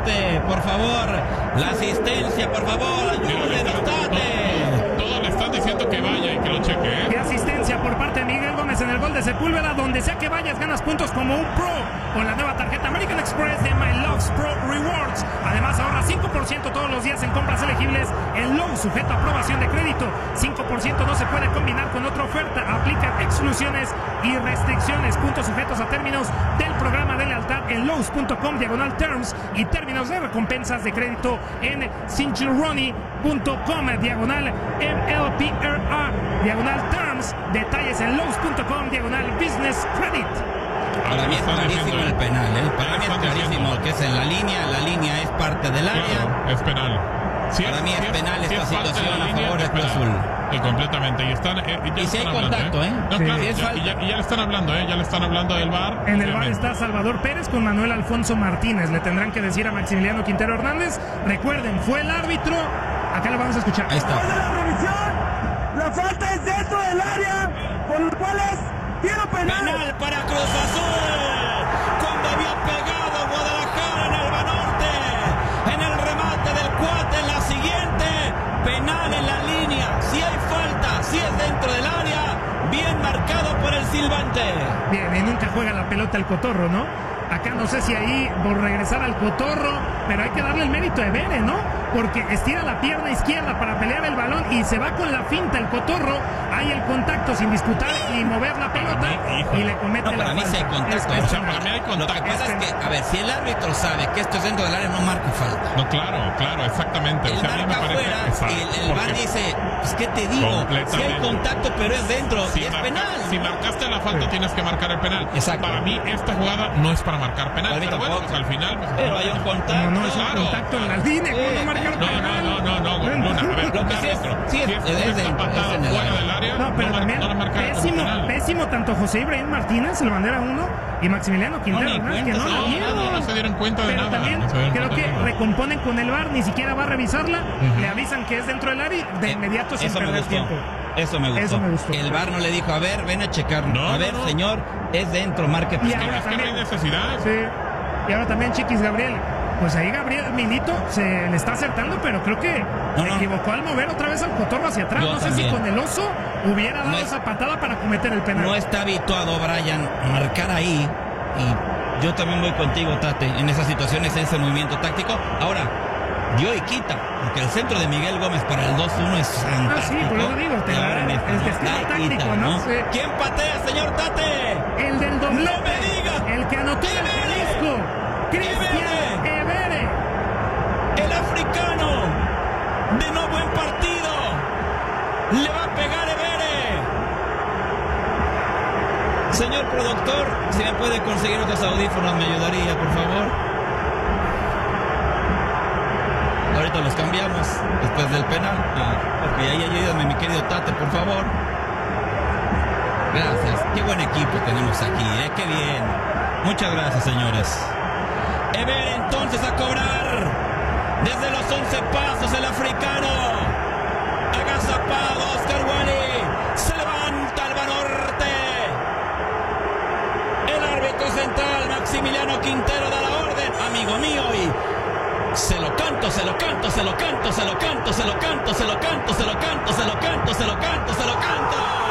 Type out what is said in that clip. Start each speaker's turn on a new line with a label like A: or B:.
A: Tate, por favor. La asistencia, por favor. Ayúdenos, Tate.
B: Todos le están diciendo que vaya y que lo cheque, ¿eh?
C: Qué asistencia por parte de Miguel Gómez en el gol de Sepúlveda. Donde sea que vayas, ganas puntos como un pro con la nueva tarjeta American Express de My Loves Pro Rewards. Además, ahorra 5% todos los días en compras elegibles en Lowe's, sujeto a aprobación de crédito. 5% no se puede combinar con otra oferta. Aplican exclusiones y restricciones. Puntos sujetos a términos del programa de lealtad en Lowe's.com/terms y términos de recompensas de crédito en cinchilroni.com/MLPRA/terms. Detalles en Lowe's.com/business credit.
A: Para mí es clarísimo el penal, ¿eh? Para mí es clarísimo que es en la línea es parte del área.
B: Claro, es penal.
A: Para mí es penal esta situación a favor de Cruz Azul.
B: Y completamente. Y están,
A: y si hay contacto, ¿eh?
B: No, claro, ya le están hablando, ¿eh? Ya le están hablando del VAR.
C: En el VAR está Salvador Pérez con Manuel Alfonso Martínez. Le tendrán que decir a Maximiliano Quintero Hernández. Recuerden, fue el árbitro. Acá lo vamos a escuchar.
A: Ahí está.
D: La revisión, la falta es dentro del área, por lo cual es tiro penal.
A: Penal para Cruz Azul. Cuando había pegado Guadalajara en el Banorte, en el remate del cuate, en la siguiente, penal en la línea. Si hay falta, si es dentro del área, bien marcado por el silbante.
C: Bien, y nunca juega la pelota el Cotorro, ¿no? Acá no sé si ahí por regresar al Cotorro, pero hay que darle el mérito a Evere, ¿no? Porque estira la pierna izquierda para pelear el balón y se va con la finta el Cotorro. Hay el contacto sin disputar y mover la pelota y le comete la
A: para mí
C: falta.
A: sí hay contacto.
B: O sea, para mí hay contacto.
A: Lo que pasa es que, a ver, si el árbitro sabe que esto es dentro del área, no marca falta.
B: No, claro, exactamente.
A: El
B: O sea, a mí me
A: marca
B: parece
A: afuera y el VAR dice, pues ¿qué te digo? Si hay contacto pero es dentro y es penal.
B: Si marcaste la falta tienes que marcar el penal.
A: Exacto.
B: Para mí esta jugada no es para marcar penal.
A: Para mí
B: Pero bueno,
A: tampoco.
B: pues al final... Pues,
A: Pero hay un contacto.
C: No, es un contacto en la línea. ¿Cómo no marcar penal?
B: No, Luna, a ver,
A: Lo que sí es, sí es
B: esta patada
A: en el
B: fuera
A: área.
B: del área,
C: No, pero también
B: no la marca como penal.
C: pésimo tanto José Ibrahim Martínez, el bandera 1, y Maximiliano Quintero Hernández, que no la vieron.
B: No se dieron cuenta de
C: Pero
B: nada.
C: también
B: No se dieron
C: creo
B: cuenta
C: que
B: de nada.
C: recomponen con el VAR, ni siquiera va a revisarla, le avisan que es dentro del área y de inmediato sin
A: Eso me
C: perder
A: gustó.
C: tiempo.
A: Eso me gustó.
C: Eso me gustó.
A: El VAR no le dijo, a ver, ven a checar.
B: No,
A: a ver,
B: no.
A: señor, es dentro, marque
C: Y
A: penal.
C: ahora
B: Es que no hay
C: también.
B: necesidad.
C: Sí. Y ahora también Chiquis Gabriel. Pues ahí Gabriel Milito se le está acertando, pero creo que se equivocó al mover otra vez al Cotorro hacia atrás.
A: Yo
C: no sé
A: también.
C: si con el oso hubiera dado esa patada para cometer el penal.
A: No está habituado Brian a marcar ahí. Y yo también voy contigo, Tate, en esas situaciones, en ese movimiento táctico. Ahora, dio y quita, porque el centro de Miguel Gómez para el 2-1 es fantástico.
C: Sí, por eso digo,
A: Y ahora en esta,
C: el
A: ¿no?
C: destino
A: Da y
C: táctico,
A: quita,
C: ¿no? Sí.
A: ¿Quién patea, señor Tate?
C: El del doblete.
A: ¡No me digas!
C: El que anotó el
A: Evere.
C: Jalisco. Cristian Evere.
A: El africano de no buen partido le va a pegar Evere. Señor productor, si me puede conseguir otros audífonos me ayudaría, por favor. Ahorita los cambiamos después del penal. Ok, ahí ayúdame mi querido Tate, por favor. Gracias, qué buen equipo tenemos aquí, qué bien. Muchas gracias, señores. Evere entonces a cobrar. Desde los 11 pasos el africano. Agazapado Oscar Wally. Se levanta el Banorte. El árbitro central Maximiliano Quintero da la orden. Amigo mío, y se lo canto, se lo canto, se lo canto, se lo canto, se lo canto, se lo canto, se lo canto, se lo canto, se lo canto, se lo canto.